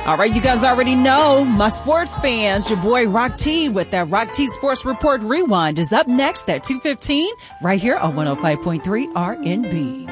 All right, you guys already know, my sports fans, your boy Rock T with that Rock T Sports Report Rewind is up next at 2:15 right here on 105.3 RNB.